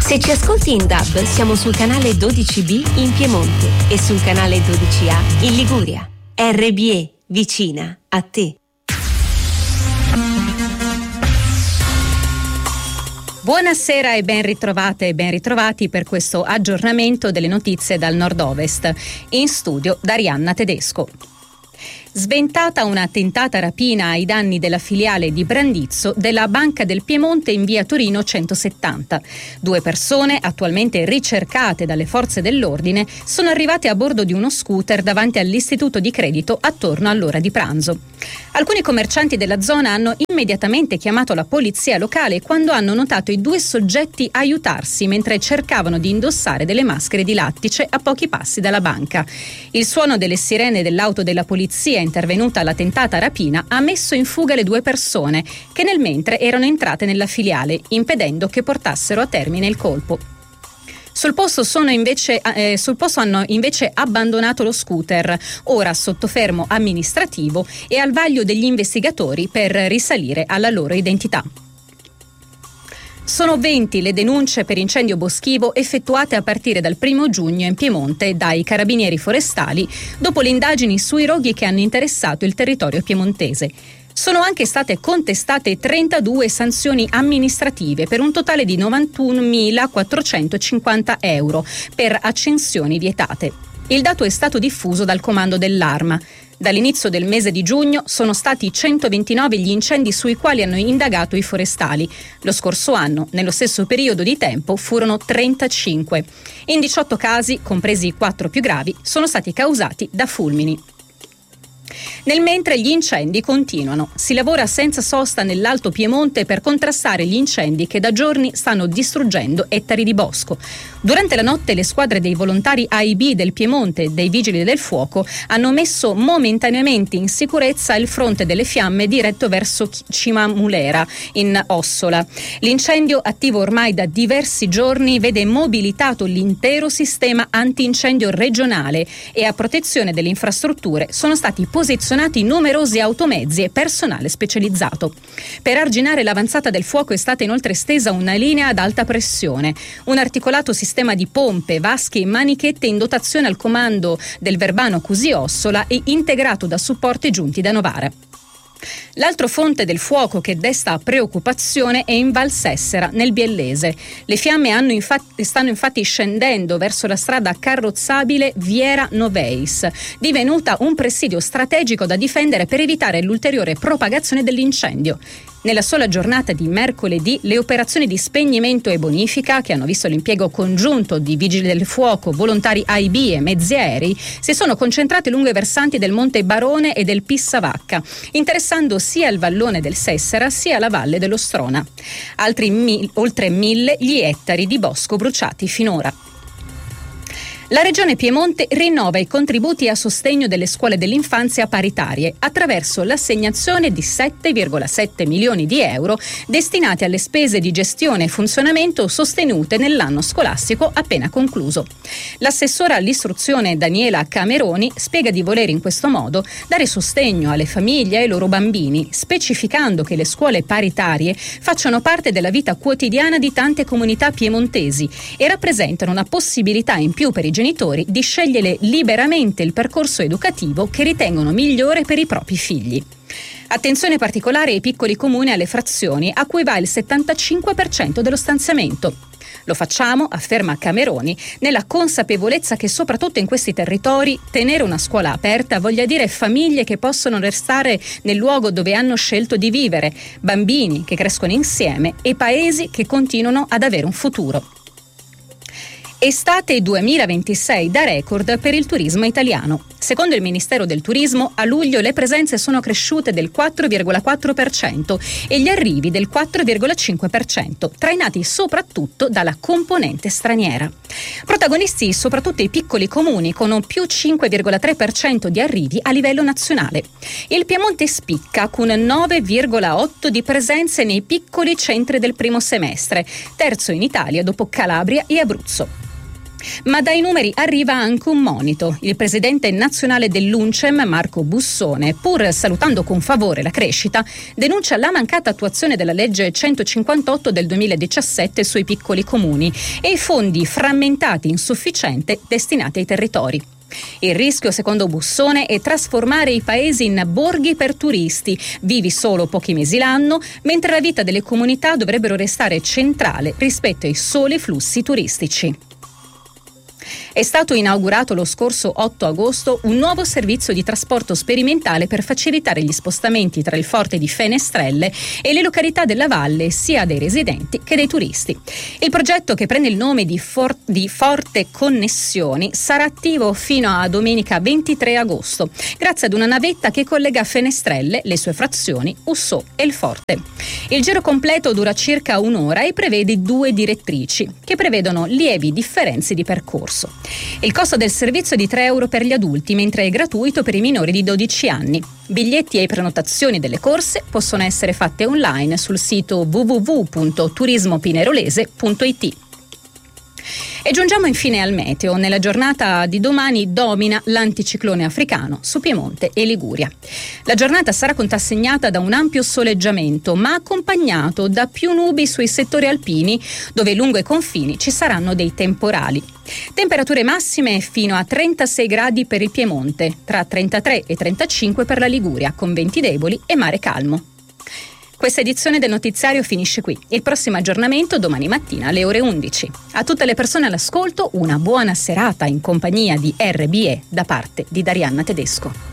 Se ci ascolti in DAB, siamo sul canale 12B in Piemonte e sul canale 12A in Liguria. RBE, vicina a te. Buonasera e ben ritrovate e ben ritrovati per questo aggiornamento delle notizie dal nord-ovest. In studio Darianna Tedesco. Sventata una tentata rapina ai danni della filiale di Brandizzo della Banca del Piemonte in via Torino 170. 2 persone, attualmente ricercate dalle forze dell'ordine, sono arrivate a bordo di uno scooter davanti all'istituto di credito attorno all'ora di pranzo. Alcuni commercianti della zona hanno immediatamente chiamato la polizia locale quando hanno notato i 2 soggetti aiutarsi mentre cercavano di indossare delle maschere di lattice a pochi passi dalla banca. Il suono delle sirene dell'auto della polizia intervenuta alla tentata rapina ha messo in fuga le 2 persone che nel mentre erano entrate nella filiale, impedendo che portassero a termine il colpo. Sul posto hanno invece abbandonato lo scooter, ora sotto fermo amministrativo e al vaglio degli investigatori per risalire alla loro identità. Sono 20 le denunce per incendio boschivo effettuate a partire dal 1 giugno in Piemonte dai carabinieri forestali dopo le indagini sui roghi che hanno interessato il territorio piemontese. Sono anche state contestate 32 sanzioni amministrative per un totale di 91.450 euro per accensioni vietate. Il dato è stato diffuso dal comando dell'Arma. Dall'inizio del mese di giugno sono stati 129 gli incendi sui quali hanno indagato i forestali. Lo scorso anno, nello stesso periodo di tempo, furono 35. In 18 casi, compresi i 4 più gravi, sono stati causati da fulmini. Nel mentre gli incendi continuano. Si lavora senza sosta nell'Alto Piemonte per contrastare gli incendi che da giorni stanno distruggendo ettari di bosco. Durante la notte le squadre dei volontari AIB del Piemonte e dei Vigili del Fuoco hanno messo momentaneamente in sicurezza il fronte delle fiamme diretto verso Cimamulera, in Ossola. L'incendio, attivo ormai da diversi giorni, vede mobilitato l'intero sistema antincendio regionale e a protezione delle infrastrutture sono stati posizionati numerosi automezzi e personale specializzato. Per arginare l'avanzata del fuoco è stata inoltre stesa una linea ad alta pressione. Un articolato sistema di pompe, vasche e manichette in dotazione al comando del Verbano Cusì-Ossola e integrato da supporti giunti da Novara. L'altro fronte del fuoco che desta preoccupazione è in Val Sessera, nel Biellese. Le fiamme stanno infatti scendendo verso la strada carrozzabile Viera Noveis, divenuta un presidio strategico da difendere per evitare l'ulteriore propagazione dell'incendio. Nella sola giornata di mercoledì, le operazioni di spegnimento e bonifica, che hanno visto l'impiego congiunto di vigili del fuoco, volontari AIB e mezzi aerei, si sono concentrate lungo i versanti del Monte Barone e del Pissavacca, interessando sia il vallone del Sessera sia la valle dello Strona. Oltre 1.000 gli ettari di bosco bruciati finora. La Regione Piemonte rinnova i contributi a sostegno delle scuole dell'infanzia paritarie attraverso l'assegnazione di 7,7 milioni di euro destinati alle spese di gestione e funzionamento sostenute nell'anno scolastico appena concluso. L'assessora all'istruzione Daniela Cameroni spiega di volere in questo modo dare sostegno alle famiglie e ai loro bambini, specificando che le scuole paritarie facciano parte della vita quotidiana di tante comunità piemontesi e rappresentano una possibilità in più per i genitori di scegliere liberamente il percorso educativo che ritengono migliore per i propri figli. Attenzione particolare ai piccoli comuni e alle frazioni, a cui va il 75% dello stanziamento. Lo facciamo, afferma Cameroni, nella consapevolezza che soprattutto in questi territori tenere una scuola aperta voglia dire famiglie che possono restare nel luogo dove hanno scelto di vivere, bambini che crescono insieme e paesi che continuano ad avere un futuro. Estate 2026 da record per il turismo italiano. Secondo il Ministero del Turismo, a luglio le presenze sono cresciute del 4,4% e gli arrivi del 4,5%, trainati soprattutto dalla componente straniera. Protagonisti soprattutto i piccoli comuni, con più 5,3% di arrivi a livello nazionale. Il Piemonte spicca con 9,8% di presenze nei piccoli centri del primo semestre, terzo in Italia dopo Calabria e Abruzzo. Ma dai numeri arriva anche un monito. Il presidente nazionale dell'UNCEM, Marco Bussone, pur salutando con favore la crescita, denuncia la mancata attuazione della legge 158 del 2017 sui piccoli comuni e i fondi frammentati insufficienti destinati ai territori. Il rischio, secondo Bussone, è trasformare i paesi in borghi per turisti, vivi solo pochi mesi l'anno, mentre la vita delle comunità dovrebbero restare centrale rispetto ai soli flussi turistici. È stato inaugurato lo scorso 8 agosto un nuovo servizio di trasporto sperimentale per facilitare gli spostamenti tra il forte di Fenestrelle e le località della valle sia dei residenti che dei turisti. Il progetto, che prende il nome di Forte Connessioni, sarà attivo fino a domenica 23 agosto, grazie ad una navetta che collega Fenestrelle, le sue frazioni, Ussò e il Forte. Il giro completo dura circa un'ora e prevede 2 direttrici, che prevedono lievi differenze di percorso. Il costo del servizio è di €3 per gli adulti, mentre è gratuito per i minori di 12 anni. Biglietti e prenotazioni delle corse possono essere fatte online sul sito www.turismopinerolese.it. E giungiamo infine al meteo. Nella giornata di domani domina l'anticiclone africano su Piemonte e Liguria. La giornata sarà contrassegnata da un ampio soleggiamento, ma accompagnato da più nubi sui settori alpini, dove lungo i confini ci saranno dei temporali. Temperature massime fino a 36 gradi per il Piemonte, tra 33 e 35 per la Liguria, con venti deboli e mare calmo. Questa edizione del notiziario finisce qui. Il prossimo aggiornamento domani mattina alle ore 11. A tutte le persone all'ascolto una buona serata in compagnia di RBE da parte di Darianna Tedesco.